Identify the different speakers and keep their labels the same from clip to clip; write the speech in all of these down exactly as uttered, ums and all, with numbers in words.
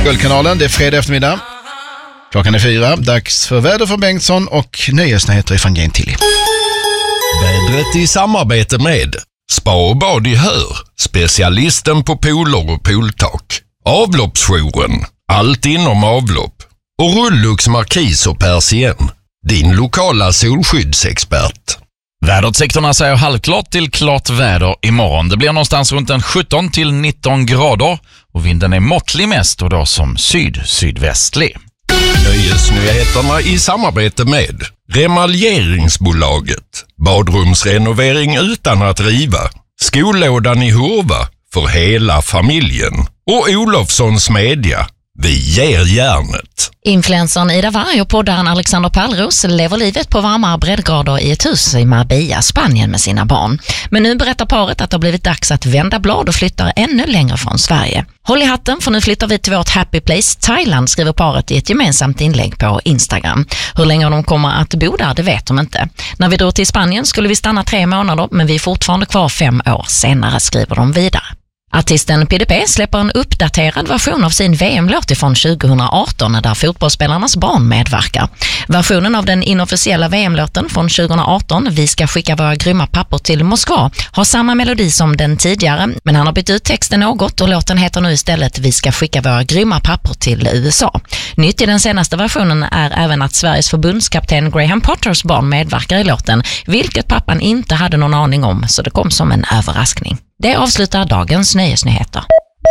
Speaker 1: Guldkanalen, det är fredag eftermiddag. Klockan är fyra, dags för väder från Bengtsson och nöjesnyheter från Jane Tilly.
Speaker 2: Vädret i samarbete med Spa och bad i Hör, specialisten på pooler och pooltak. Avloppsjouren, allt inom avlopp. Och Rullux Markis och Persien, din lokala solskyddsexpert.
Speaker 3: Väderutsikterna säger halvklart till klart väder imorgon. Det blir någonstans runt en sjutton till nitton grader och vinden är måttlig mest och då som syd-sydvästlig.
Speaker 2: Nöjesnyheterna i samarbete med Remaljeringsbolaget, badrumsrenovering utan att riva, Skolådan i Hurva för hela familjen och Olofssons Media. Vi ger järnet.
Speaker 4: Influencern Ida Warg och poddaren Alexander Pärlros lever livet på varmare breddgrader i ett hus i Marbella, Spanien med sina barn. Men nu berättar paret att det har blivit dags att vända blad och flytta ännu längre från Sverige. Håll i hatten, för nu flyttar vi till vårt happy place Thailand, skriver paret i ett gemensamt inlägg på Instagram. Hur länge de kommer att bo där, det vet de inte. När vi drog till Spanien skulle vi stanna tre månader, men vi är fortfarande kvar fem år senare, skriver de vidare. Artisten P D P släpper en uppdaterad version av sin V M-låt från tjugohundraarton där fotbollsspelarnas barn medverkar. Versionen av den inofficiella V M-låten från tjugohundraarton, Vi ska skicka våra grymma pappor till Moskva, har samma melodi som den tidigare, men han har bytt ut texten något och låten heter nu istället Vi ska skicka våra grymma pappor till U S A. Nytt i den senaste versionen är även att Sveriges förbundskapten Graham Potters barn medverkar i låten, vilket pappan inte hade någon aning om, så det kom som en överraskning. Det avslutar dagens nöjesnyheter.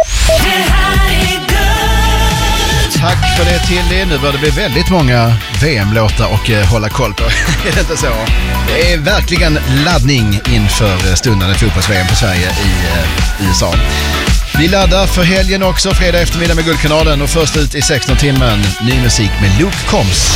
Speaker 1: Tack för det Tilly. Nu bör det bli väldigt många V M-låtar och eh, hålla koll på. Är det inte så? Det är verkligen laddning inför stundande fotbolls-V M på Sverige i eh, U S A. Vi laddar för helgen också, fredag eftermiddag med Guldkanalen och först ut i sexton timmen ny musik med Luke Combs.